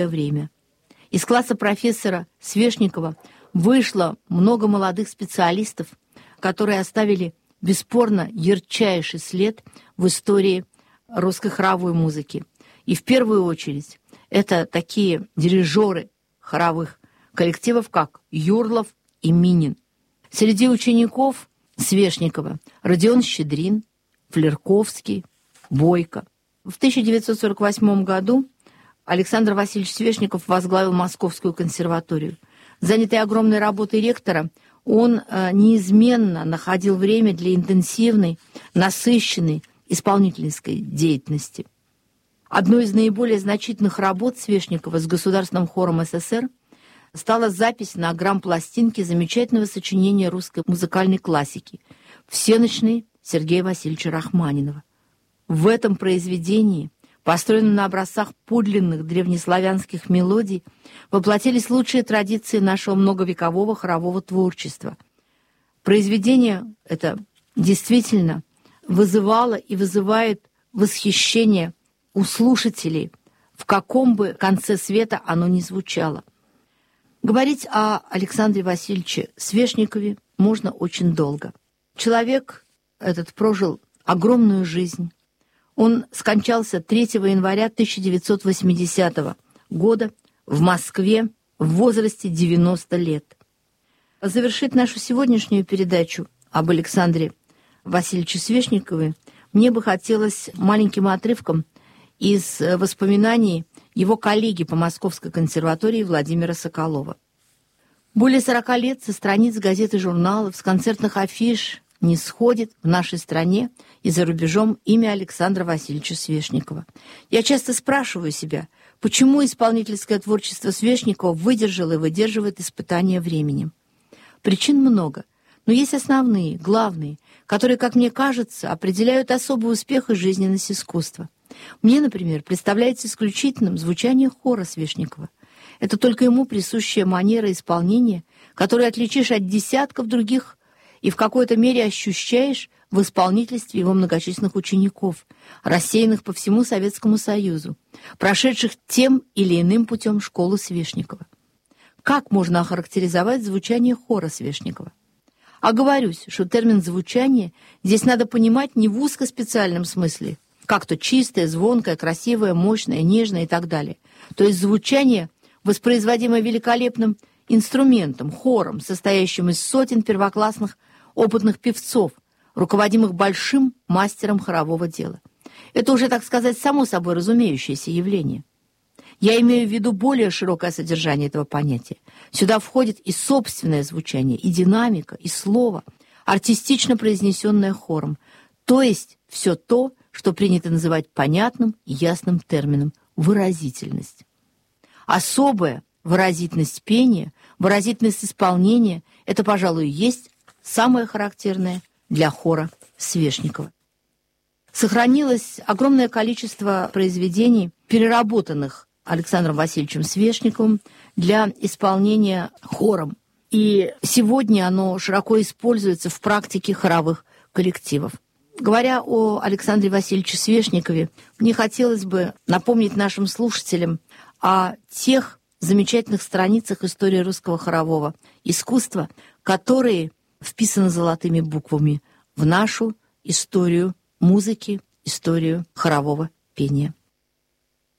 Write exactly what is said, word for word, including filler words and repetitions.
время. Из класса профессора Свешникова вышло много молодых специалистов, которые оставили бесспорно ярчайший след в истории русской хоровой музыки. И в первую очередь это такие дирижеры хоровых коллективов, как Юрлов и Минин. Среди учеников Свешникова Родион Щедрин, Флерковский, Бойко. В тысяча девятьсот сорок восьмом году Александр Васильевич Свешников возглавил Московскую консерваторию. Занятый огромной работой ректора, он неизменно находил время для интенсивной, насыщенной исполнительской деятельности. Одной из наиболее значительных работ Свешникова с Государственным хором СССР стала запись на грампластинке замечательного сочинения русской музыкальной классики «Всеночный» Сергея Васильевича Рахманинова. В этом произведении, построенном на образцах подлинных древнеславянских мелодий, воплотились лучшие традиции нашего многовекового хорового творчества. Произведение это действительно вызывало и вызывает восхищение у слушателей, в каком бы конце света оно ни звучало. Говорить о Александре Васильевиче Свешникове можно очень долго. Человек этот прожил огромную жизнь. Он скончался третьего января тысяча девятьсот восьмидесятого года в Москве в возрасте девяноста лет. Завершить нашу сегодняшнюю передачу об Александре Васильевиче Свешникове мне бы хотелось маленьким отрывком из воспоминаний его коллеги по Московской консерватории Владимира Соколова. Более сорока лет со страниц газет и журналов, с концертных афиш не сходит в нашей стране и за рубежом имя Александра Васильевича Свешникова. Я часто спрашиваю себя, почему исполнительское творчество Свешникова выдержало и выдерживает испытания временем. Причин много, но есть основные, главные, которые, как мне кажется, определяют особый успех и жизненность искусства. Мне, например, представляется исключительным звучание хора Свешникова. Это только ему присущая манера исполнения, которую отличишь от десятков других и в какой-то мере ощущаешь в исполнительстве его многочисленных учеников, рассеянных по всему Советскому Союзу, прошедших тем или иным путем школу Свешникова. Как можно охарактеризовать звучание хора Свешникова? Оговорюсь, что термин «звучание» здесь надо понимать не в узкоспециальном смысле, как то чистое, звонкое, красивое, мощное, нежное и так далее. То есть звучание, воспроизводимое великолепным инструментом, хором, состоящим из сотен первоклассных опытных певцов, руководимых большим мастером хорового дела. Это уже, так сказать, само собой разумеющееся явление. Я имею в виду более широкое содержание этого понятия. Сюда входит и собственное звучание, и динамика, и слово, артистично произнесенное хором, то есть все то, что принято называть понятным и ясным термином «выразительность». Особая выразительность пения, выразительность исполнения — это, пожалуй, есть самое характерное для хора Свешникова. Сохранилось огромное количество произведений, переработанных Александром Васильевичем Свешниковым для исполнения хором. И сегодня оно широко используется в практике хоровых коллективов. Говоря о Александре Васильевиче Свешникове, мне хотелось бы напомнить нашим слушателям о тех замечательных страницах истории русского хорового искусства, которые вписаны золотыми буквами в нашу историю музыки, историю хорового пения.